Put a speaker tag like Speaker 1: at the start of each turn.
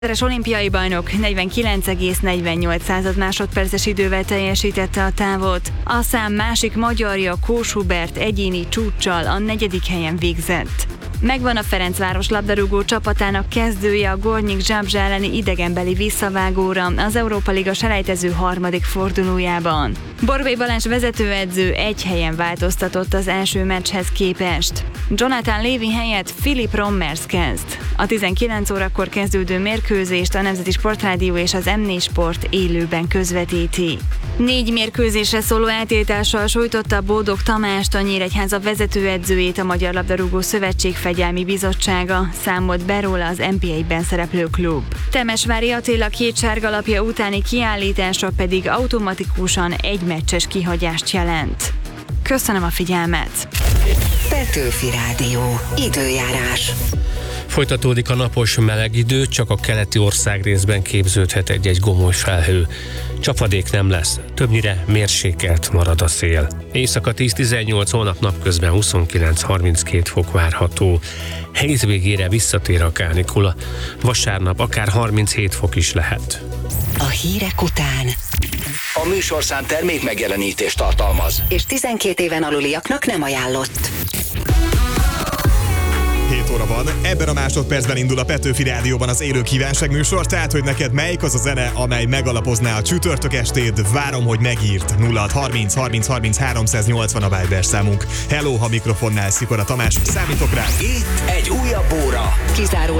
Speaker 1: Az olimpiai bajnok 49,48 másodperces idővel teljesítette a távot. A szám másik magyarja, Kós Hubert egyéni csúccsal a 4. helyen végzett. Megvan a Ferencváros labdarúgó csapatának kezdője a Gornyic Zabrze elleni idegenbeli visszavágóra az Európa Liga selejtező 3. fordulójában. Borvé Balázs vezetőedző egy helyen változtatott az első meccshez képest. Jonathan Lévy helyett Philip Rommers kezd. A 19 órakor kezdődő mérkőzést a Nemzeti Sportrádió és az M4 Sport élőben közvetíti. 4 mérkőzésre szóló eltiltással sújtotta Bódog Tamást, a Nyíregyháza vezetőedzőjét a Magyar Labdarúgó Szövetség Fegyelmi Bizottsága, számolt be róla az NB1-ben szereplő klub. Temesvári Attila 2 sárgalapja utáni kiállítása pedig automatikusan egy meccses kihagyást jelent. Köszönöm a figyelmet!
Speaker 2: Petőfi Rádió. Időjárás.
Speaker 3: Folytatódik a napos meleg idő, csak a keleti országrészben képződhet egy-egy gomoly felhő. Csapadék nem lesz, többnyire mérsékelt marad a szél. Éjszaka 10-18, holnap napközben 29-32 fok várható. Hétvégére visszatér a kánikula, vasárnap akár 37 fok is lehet.
Speaker 2: A hírek után
Speaker 4: A műsorszám termék megjelenítést tartalmaz.
Speaker 2: és 12 éven aluliaknak nem ajánlott.
Speaker 5: 7 óra van, ebben a másodpercben indul a Petőfi Rádióban az élő kívánság műsor, tehát hogy neked melyik az a zene, amely megalapozná a csütörtök estéd, várom, hogy megírt. 0630 30 30 380 a Viber számunk. Hello, ha mikrofonnál Szikora Tamás, számítok rá.
Speaker 4: Itt egy újabb óra.
Speaker 2: Kizárólag